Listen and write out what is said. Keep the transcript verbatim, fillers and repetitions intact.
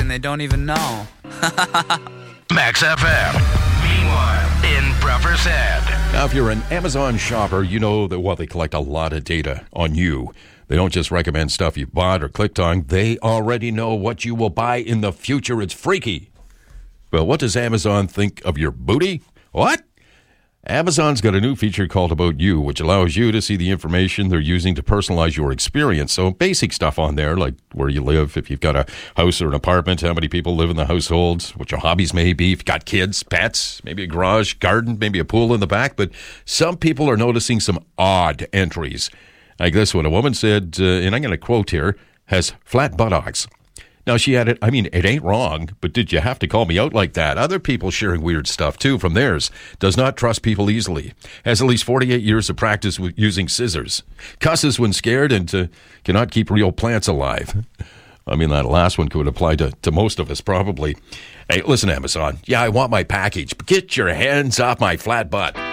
and they don't even know. Max F M. Meanwhile, in Buffer's Head. Now, if you're an Amazon shopper, you know that, well, they collect a lot of data on you. They don't just recommend stuff you bought or clicked on. They already know what you will buy in the future. It's freaky. Well, what does Amazon think of your booty? What? Amazon's got a new feature called About You, which allows you to see the information they're using to personalize your experience. So basic stuff on there, like where you live, if you've got a house or an apartment, how many people live in the household, what your hobbies may be, if you've got kids, pets, maybe a garage, garden, maybe a pool in the back. But some people are noticing some odd entries. Like this one, a woman said, uh, and I'm going to quote here, has flat buttocks. Now, she added, I mean, it ain't wrong, but did you have to call me out like that? Other people sharing weird stuff, too, from theirs. Does not trust people easily. Has at least forty-eight years of practice with using scissors. Cusses when scared and uh, cannot keep real plants alive. I mean, that last one could apply to, to most of us, probably. Hey, listen, Amazon. Yeah, I want my package, but get your hands off my flat butt.